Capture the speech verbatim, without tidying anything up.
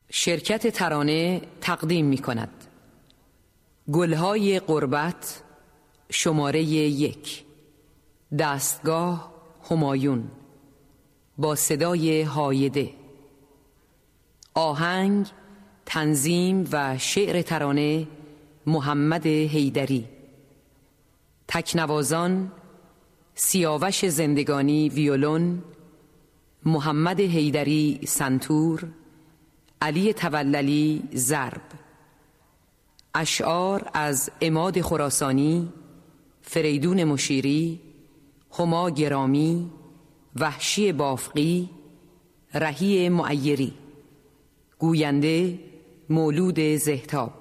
شرکت ترانه تقدیم می کند گلهای غربت شماره یک، دستگاه همایون، با صدای هایده. آهنگ، تنظیم و شعر ترانه محمد حیدری. تکنوازان: سیاوش زندگانی ویولون، محمد حیدری سنتور، علی توللی ضرب. اشعار از عماد خراسانی، فریدون مشیری، هما گرامی، وحشی بافقی، رهی معیری. گوینده: مولود زهتاب.